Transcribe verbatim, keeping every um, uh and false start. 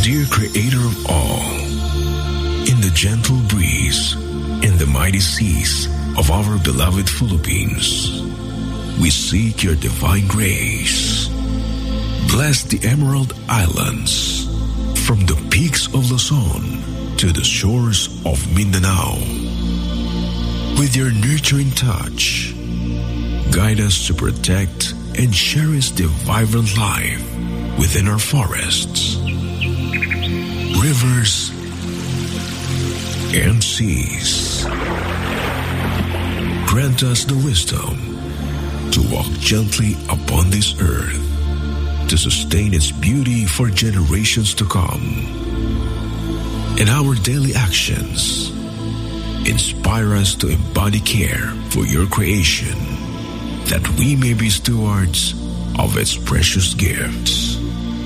Dear Creator of all, in the gentle breeze, in the mighty seas of our beloved Philippines, we seek your divine grace. Bless the Emerald Islands, from the peaks of Luzon to the shores of Mindanao. With your nurturing touch, guide us to protect and cherish the vibrant life within our forests, rivers, and seas. Grant us the wisdom to walk gently upon this earth, to sustain its beauty for generations to come. And our daily actions inspire us to embody care for your creation, that we may be stewards of its precious gifts.